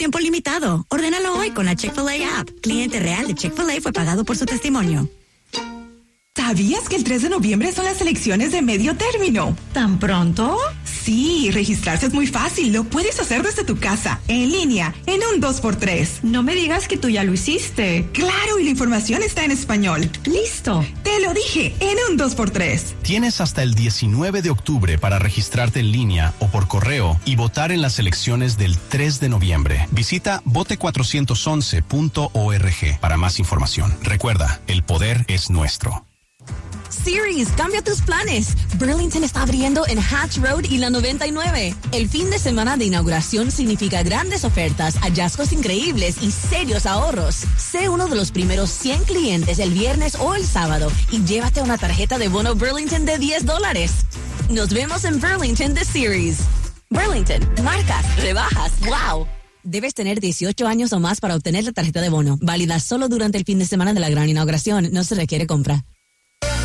tiempo limitado. Ordénalo hoy con la Chick-fil-A app. Cliente real de Chick-fil-A fue pagado por su testimonio. ¿Sabías que el 3 de noviembre son las elecciones de medio término? ¿Tan pronto? Sí, registrarse es muy fácil. Lo puedes hacer desde tu casa, en línea, en un 2x3. No me digas que tú ya lo hiciste. Claro, y la información está en español. ¡Listo! Te lo dije, en un 2x3. Tienes hasta el 19 de octubre para registrarte en línea o por correo y votar en las elecciones del 3 de noviembre. Visita vote411.org para más información. Recuerda, el poder es nuestro. Series, cambia tus planes. Burlington está abriendo en Hatch Road y la 99. El fin de semana de inauguración significa grandes ofertas, hallazgos increíbles y serios ahorros. Sé uno de los primeros 100 clientes el viernes o el sábado y llévate una tarjeta de bono Burlington de $10. Nos vemos en Burlington The Series. Burlington, marcas, rebajas, wow. Debes tener 18 años o más para obtener la tarjeta de bono. Válida solo durante el fin de semana de la gran inauguración. No se requiere compra.